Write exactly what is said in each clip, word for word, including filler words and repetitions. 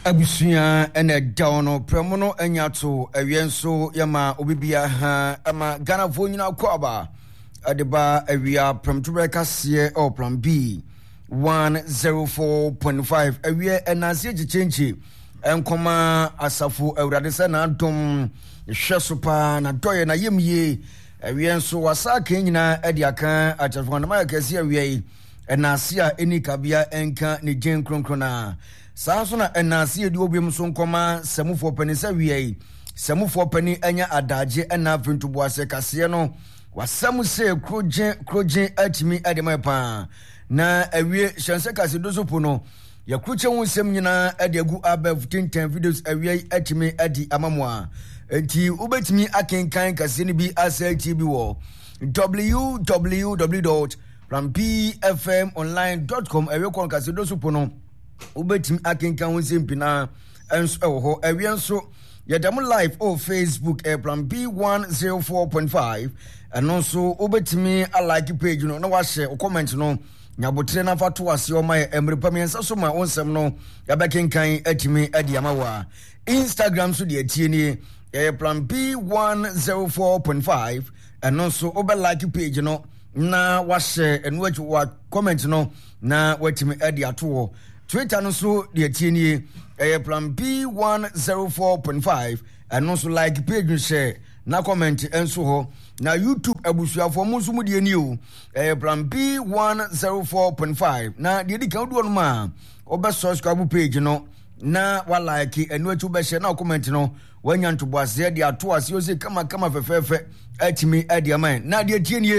Abusuya ene dawno premono enyato ewienso yama obibia ha ama Ghana vonyina kwaba adeba ewia premtube kase o plan B one oh four point five ewia enase gichenchi enkoma asafo awurade se na dom hwesopa na doye na yemye ewienso wasaka nyina ediaka atafo na ma kase ewia enase a enikabia enka ne gen kronkrona Sanso na enase edi obiem so nkoma semufo pani sa wiei semufo pani anya adaje ena ventubo ase kase no wasam se kroje kroje atimi adema pa na awie hyense kase dozopo no yakruche wonsem nyina adiagu above ten ten videos awie atimi adi amamwa enti ubetimi akenkan kase ni bi asa ti bi wo w w w dot plan b f m online dot com awie kon kase dozopo no ubetim akenkan wonsem pina enso ewo ho awienso yedam live o Facebook e plan B one oh four point five anonso ubetimi a like page no na wa share comment no nyabotre na fato ase o ma emrepam yensa so ma wonsem no yabekenkan atimi adiama wa Instagram so de atie ni e plan B one oh four point five anonso ube like page no na wa share enwachi wa comment no na watimi adiato Twitter no so de atienie eh plan B one oh four point five and also like page share na comment enso ho na YouTube abusuafo mo so mu de ani o eh plan B one oh four point five na de di kan do no ma obe subscribe page no na wa like enu atu be share na comment no wanya ntobo ase de ato ase o se kama kama fefefe atimi adiaman na de atienie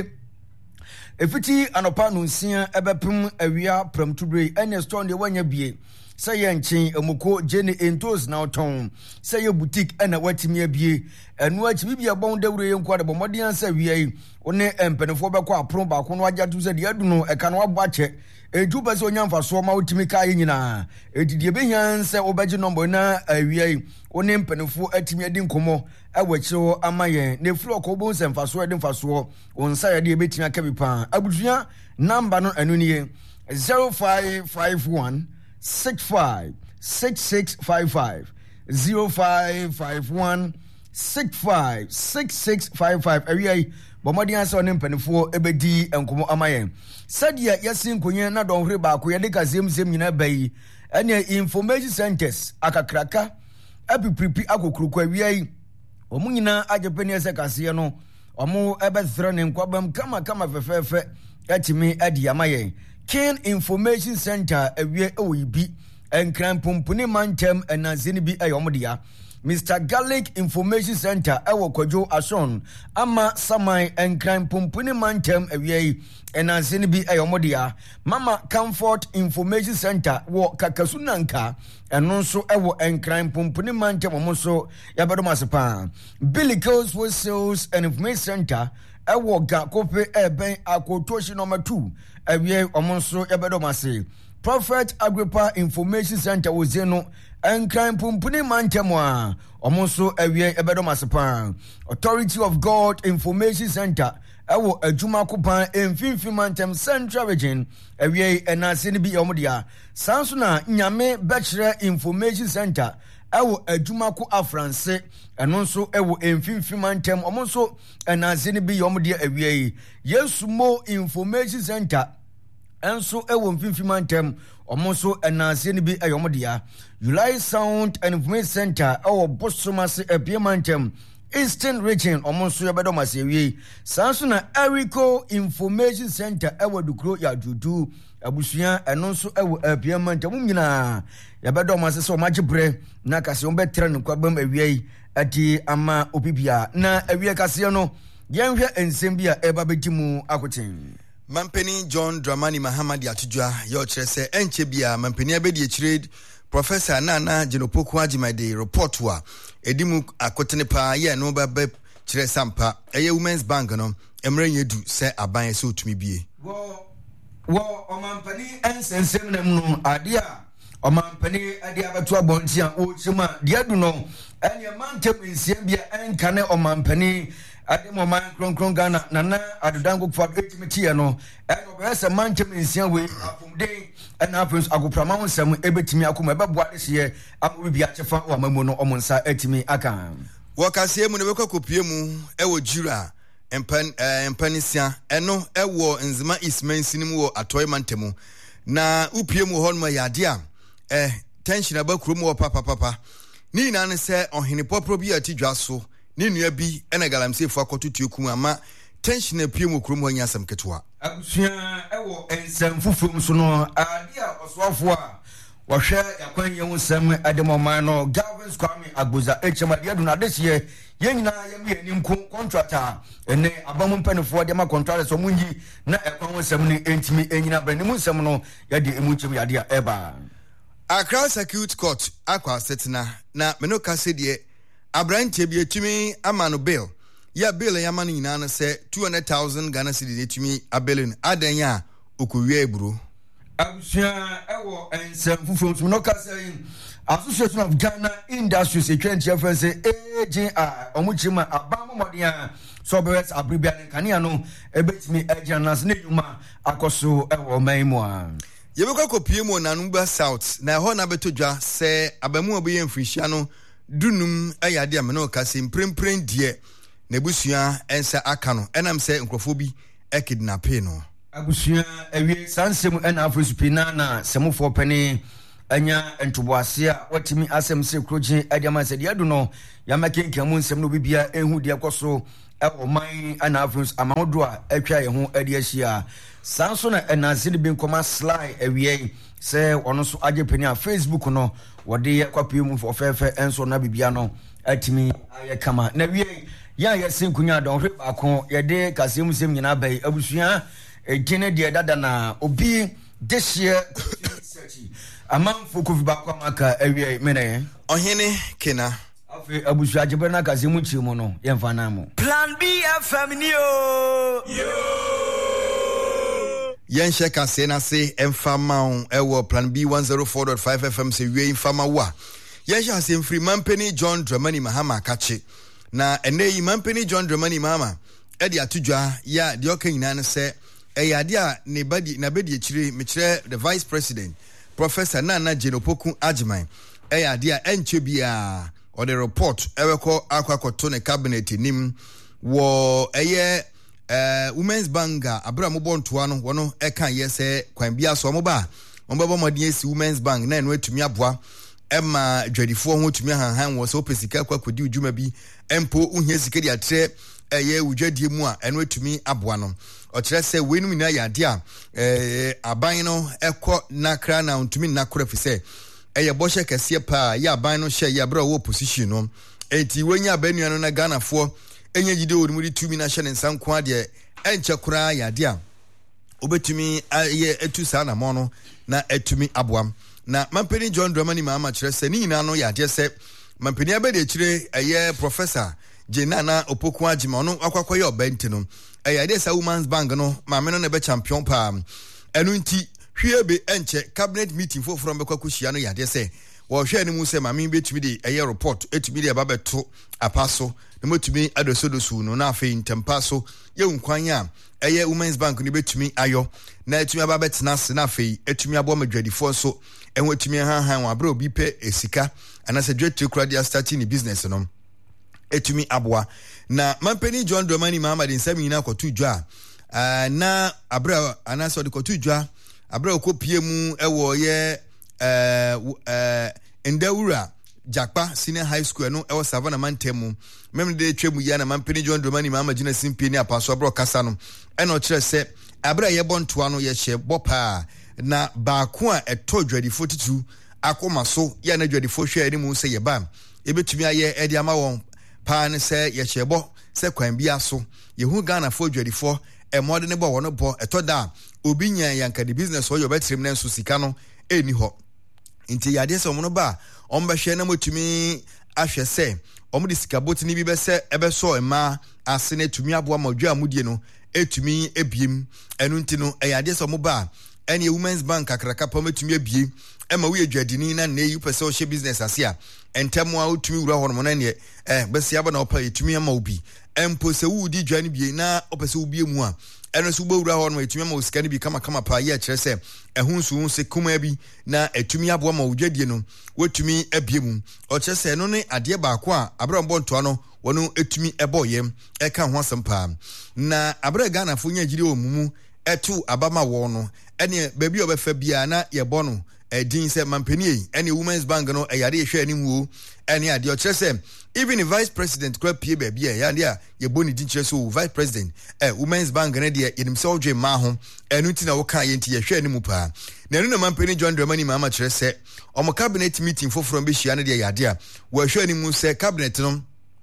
Efiti anopa nunsia ebepem awia premtubre ene store de wanya bie say yenchin emuko jene entos na oton say ye boutique ena watimi abie enu achi bibia bon dawre yenko de bomodi ansa wiai one empenefo bekọ apron ba ko no agatu se de adu no eka no abo ache eju be se onyamfa so ma otimi kai nyina edidie behyan se obeje number na awiai one empenefo atimi adi nkomo awachiro amaye ne flo ko bo se mfaso edi mfaso onsa ya de ebetimi akabi pa abutua number no anu nie zero five five one six five six six five five zero five five one six five six six five five awiai bomodi ansa one mpanifo ebedi enkomo amaye sadia yasin konye na don hre ba ko yede kazem zem nyina bai ene information centers akakraka apipripi akokroko awiai omu nyina agepeni ese kase no omu ebethre ne nkwabam kama kama fefefe atimi adi amaye Ken Information Center awie oyibi enkran pompuni mantem enazini bi ayomodia Mister Garlic Information Center ewo Kojo Ason ama samai enkran pompuni mantem awie enazini bi ayomodia Mama Comfort Information Center wo Kakasunanka enonso ewo enkran pompuni mantem omoso yabedo masepa Billy Girls Sales and Information Center ewo ga kope eben akotoshi number two awie omonso yabedo mase Prophet Agrippa Information Center wozeno enkran pumpuni mantemo a omonso awie yabedo mase pa Authority of God Information Center ewo adwuma kopan emfinfi mantem Central Region awie enase ni bi yomodia sanso na nyame Bachelor Information Center ewo adwuma ko afranse enonso ewo emfinfi mantem omonso enase ni bi yomodia awie Yesumo Information Center enso ewo mfinfi mantem omonso enase ni bi ayomodia Ulai Sound and Information Center ewo Bosomase epie mantem Eastern Region omonso yabedo masewie sanso na Erico Information Center ewo dukro ya dudu abusuya enonso ewo epie mantem nyina yabedo masese o magibre na kase on betre ne kwabam awie ati ama opibia na awie kase no yenhwe ensem bia eba betimu akoten Mampeni John Dramani Mahamadi Atujwa yo kire se enche bia mampeni abedi echire Professor Nana Jenopoku Ajimade report wa edimu akotene pa ye no ba kire sampa eye Women's Bank no emre yedu se aban se otumi bie wo wo o mampeni ensensem na mu adia o mampeni adia beto abonti a o chima dia du no enya mantem nsia bia enkane o mampeni ademo man kron kron Ghana nana adodango kwa etimeti no eno be se mantem nsia we afumden ɛna afei agoprama ho nsɛm ɛbɛtumi akoma ɛbɛboa de hyeɛ ama bibi akyefa wɔ amamu no ɔmo nsa atumi aka wɔkaseɛ mu ne bɛkɔ kopie mu ɛwɔ Jura empan empanisia ɛno ɛwɔ Nzima Ismail sinim wɔ Atoy Mantemu na upie mu hɔ no yɛ ade a eh tension aba kurom wɔ papa papa ni na ne sɛ ɔhene popro bi atidwa so ni nua bi ɛna galamsefo akototuo kum ama tension apue mu kurom hɔ nyasam ketwa abusua ɛwɔ ensɛm fufum so no ade a ɔsoafo a wɔhwɛ yakwan yɛ ho nsɛm ademoman no Gavin Kwame Agboza echemade adu na dehye yɛn nyinaa yɛm yɛ nim ko contractor ene abamu mpanifo de ma contractor so munyi na ɛkwan ho nsɛm ne entimi enyina brɛ ne mu nsɛm no yɛde emu kyem yade a ɛba Accra Circuit Court akwa setena na meno kase de abrante bi etumi ama no bill ya bill yama no nyinaa no sɛ two hundred thousand Ghana cedis etumi abelin adan ya okowie eburo abusua ɛwɔ ensɛm fufum so no kase Association of Ghana Industries etwenty friends say A G I omuchima abamu modia so bewes abribia nkania no ebetimi agyanas ne yuma akoso ewo manmu a yebekwa kopie mu nanumba South na ho na betodwa se abamu oboye mfirihia no dunum ayade amene okase mprempren die na busua ensa aka no enam se nkrofo bi ekidnape no abusua ewie sansem ena afrisupina na semufo pani anya ntoboase a watimi asem se kroje adiama se de adu no yamakenkamu nsem no bibia ehu de ekoso ewo man ana afrus amahodo a atwa ye ho ade ahia sanso na enase de bin koma slide ewie se ono so agepani a Facebook no wode ye kwapie mu fo fefe enso na bibia no atimi aye kama na wie ya ye sinkunya don hwe akon ye de kasem sem nyina bai abusua egene de dada na obi dehye amanfo kofi bakwa maka awie mene ohene kena afi abusu agebe na kaze mu chi mu no yemfa na mu Plan B F M ni o yo yenhye kase na se emfa maun ewo Plan B one oh four point five F M se wie emfa ma wa yenhye ase mfiri Mampeni John Dramani Mahama kache na eneyi Mampeni John Dramani Mahama e de atudwa ya de oka nyina ne se eyade a ne badi na bedi ekire mekire the vice president Professor Nana Jenopoku Agyeman eya dia enche bia or the report eweko akwakoto ne cabinet nim wo eye eh Women's Bank abra mo bontoa no wono eka ye se kwan bia so mo ba mo bebo modin esi Women's Bank na eno atumi aboa ema dwadifo ho atumi hanhan wo so pesika kwakodi udwuma bi empo uhia sika dia tre eye udwadie mu a eno atumi aboa no ochire se wenum ina yade a eh aban no ekọ nakra na ntumi nakora fi se eye boshe kese pa ya aban no hye ya bra wo position no enti wenya abanua no na Ghana fo enye gide odumudi tumi na hye ne nsanko ade enche kora yade a obetumi aye etu sa na mo no na etumi aboam na Mampeni John Dramani Mahama kire se ni nyina no yade se Mampeni abede kire eye Professor Jenana Opoku Agyeman no akwakoye obenti no eye dey sa Women's Bank no ma me no na be champion pa enu nti hwie be enche cabinet meeting for from be kwakohia no yade se wo hwe ni mu se ma me betumi de eye report etumi de ba beto apaso na motumi adosodosu no na afi ntempa so ye nkwan a eye Women's Bank ni betumi ayo na etumi aba betena se na afi etumi abo madwadifo so enwo etumi hanhan wa bra obi pe esika anase dwetri kura dia starting ni business no etumi aboa na Mampeni John Dramani Mahama de nsami nyina kwato dwa uh, na abra anase de kwato dwa abra okopie mu ewo ye eh uh, Ndawura Jakpa Senior High School no ewo Savannah Mantemu mem de twemu ya na Mampeni John Dramani Mahama gina simpi ni apaso abra kasa no e no kire se abra ye bontoa no ye hye bopa na baako a eto dwadifo titu akoma so ya na dwadifo hwe ani mu se ye ba ebetumi aye edi ama won pa ne se ye chebo se kwan bia so ye hu Ghana fo dwadifo e mode ne bo wono bo etoda obi nya yanka de business wo yo betrim na nso sika no eni ho nti yade se omo ba ombehwe na motumi ahwe se omo de sika boti ni bi be se ebe so ema ase na tumi aboa modwa amudie no etumi ebiem enu nti no e yade se omo ba ene Women's Bank akraka pa metumi ebie ema we adwadini na na yi pese o hye business ase a entemo a otumi wura ho no na ne eh besia ba na opa etumi ama obi empo se wudi dwane bie na opese obi emu a ɛno so bowura hɔ no etumi ma osika no bi kama kama pa ye kyerɛ sɛ ɛho nso ho se kuma bi na etumi aboa ma odwadie no wotumi abie mu ɔkyerɛ sɛ no ne adeɛ baako a abrambɔ ntoa no wɔno etumi ɛbɔ yɛm ɛka ho asɛm pa na abrɛ Ghana fo nya gyiri wɔ mumu ɛto abama wɔ no ɛne baabi a ɔbɛfa bia na yɛbɔ no ɛdin sɛ mampanie ɛne Women's Bank no ɛyare ehwɛ anim wo ɛne adeɛ ɔkyerɛ sɛ even the vice president kura pie baabi a yɛade a yɛbɔ ne din kyerɛ so vice president ɛ Women's Bank ne deɛ yɛnim sɛ ɔdwe ma ho ɛno nti na wɔka yɛ nti yɛhwɛ anim paa na ɛno na mampanie John Dramani Mahama kyerɛ sɛ ɔmo cabinet meeting foforɔ bɛhyia ne deɛ yɛade a wɔhwɛ anim sɛ cabinet no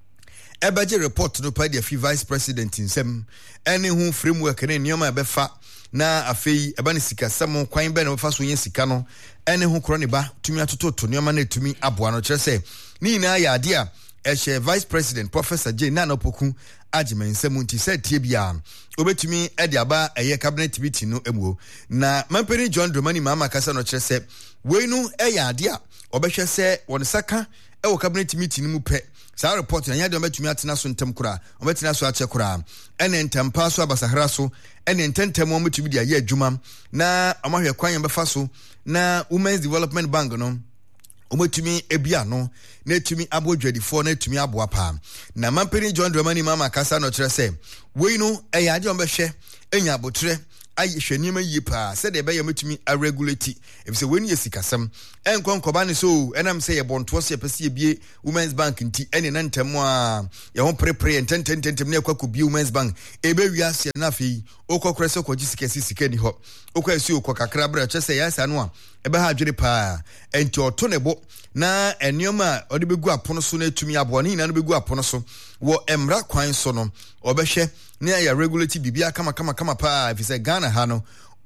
ɛbɛgye report no pa deɛ fi vice president nsɛm ɛne ho framework ne nneɛma a ɛbɛfa na afei eba ne sika sam kwan bɛ na wɔfa so yɛ sika no ɛne ho korɔ ne ba tumi atototo nneɛma na tumi aboa no kyerɛ sɛ ne nyinaa yɛ ade a ɛhyɛ vice president Professor J Nana Opoku agyeman nsɛm nti sɛ tie bia obetumi ɛde aba ɛyɛ cabinet meeting no emuo na mampani John Dramani Mahama kasa no kyerɛ sɛ wei no ɛyɛ ade a ɔbɛhwɛ sɛ wɔn saka ɛwɔ cabinet meeting no mu pɛ saa report na yɛde ɔbɛtumi atena so ntem kora ɔbɛtena so akyɛ kora ɛne ntempa so abasahara so ɛne ntentem ɔmɛtumi de ayɛ adwuma na ɔmahwɛ kwan yɛbɛfa so na Women's Development Bank no ɔmɛtumi ebia no na etumi abodwadifo na etumi aboa pa na mampani John Dramani Mahama kasa no kyerɛ sɛ wei no ɛyɛ ade ɔmɛhwɛ enya abotre ayi hwɛ nneɛma yie paa sɛ de ɛbɛyɛ mɛtumi a regulate efisɛ wei ne yɛ sikasɛm ɛnkɔ nkɔba ne so ɛnam sɛ yɛ bɔntoɔ sɛ yɛpɛ sɛ yɛbie Women's Bank nti ɛne na ntɛm a yɛ ho prepare ntɛntɛntɛntɛm ne ɛkɔ akɔbie Women's Bank ɛbɛwie aseɛ na afei wokɔkorɛ sɛ kɔgye sika si sika ni hɔ wokɔ asi wokɔ kakra berɛ kyɛ sɛ yɛasa no a ɛbɛha adwene paa ɛnti ɔto ne bo na nneɛma a ɔde bɛgu apono so na atumi aboa ne nyinaa no bɛgu apono so wɔ mmara kwan so no ɔbɛhwɛ ne ayɛ regulate bibia kama kama kama paa efisɛ Ghana ha no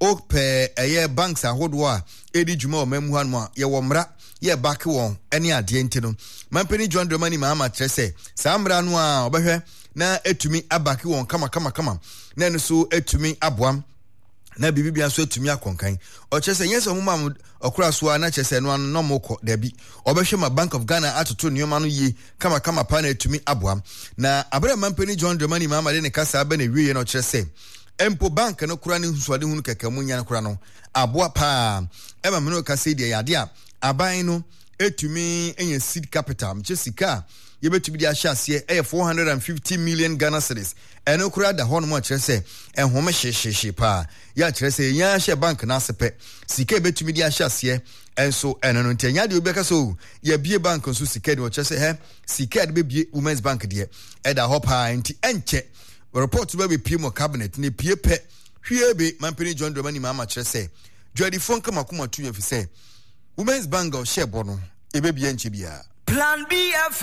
opɛ ɛyɛ banks ahodoɔ a ɛdi dwuma wɔ mamu ha no a yɛwɔ mmara yɛ back wɔn ɛne adeɛ nti no mampani John Dramani Mahama kyerɛ sɛ saa mmara no a ɔbɛhwɛ na etumi abaki wɔn kama kama kama na ɛno so etumi aboam na bibi bia so etumi akonkan ɔkyerɛ sɛ nyɛ sɛ ɔmo ma ɔkora so a na kyerɛ sɛ no ano no mokɔ dabi ɔbɛhwɛ ma Bank of Ghana atoto nneɛma no yie kama kama pa na etumi aboam na abere mampani John Dramani Mahama de ne kasa abɛ na wie no kyerɛ sɛ empo bank no kora ne nsuade hunu kɛkɛ mu nya kora no aboa pa ɛma me no kasa deɛ yade a aban no etumi enye seed capital mche sika yebetumi de ahye aseɛ ɛyɛ four hundred fifty million Ghana cedis ɛno kora da hɔ no mo kyerɛ sɛ ɛhome hyehyehye pa ya kyerɛ sɛ nya ahye bank na asepɛ sika betumi de ahye aseɛ ɛnso ɛno no ntanya de obɛka so yɛ bie bank nso sika de kyerɛ sɛ hɛ sika de bebie Women's Bank deɛ ɛda hɔ pa nti ɛnkyɛ report ba be pie mo cabinet ne pie pɛ hwie be mampani John Dramani Mahama kyerɛ sɛ dwadi fon kama kuma tu yɛ fi sɛ Women's Bank o share bono ebebie nche bia Plan B F